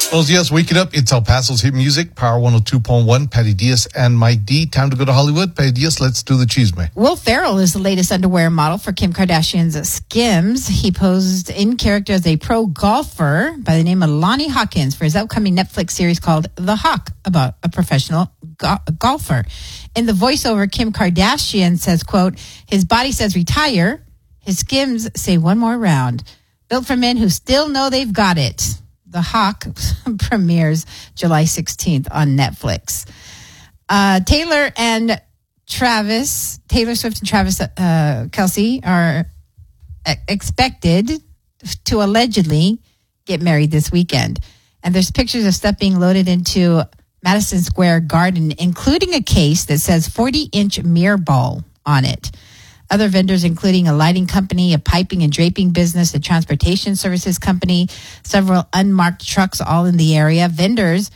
Buenos dias, waking up. It's El Paso's hit music, Power 102.1, Patty Diaz and Mike D. Time to go to Hollywood. Patty Diaz, let's do the chisme. Will Ferrell is the latest underwear model for Kim Kardashian's Skims. He posed in character as a pro golfer by the name of Lonnie Hawkins for his upcoming Netflix series called The Hawk, about a professional golfer. In the voiceover, Kim Kardashian says, quote, his body says retire, his Skims say one more round. Built for men who still know they've got it. The Hawk premieres July 16th on Netflix. Taylor Swift and Travis Kelce are expected to allegedly get married this weekend. And there's pictures of stuff being loaded into Madison Square Garden, including a case that says 40-inch mirror ball on it. Other vendors, including a lighting company, a piping and draping business, a transportation services company, several unmarked trucks all in the area. Vendors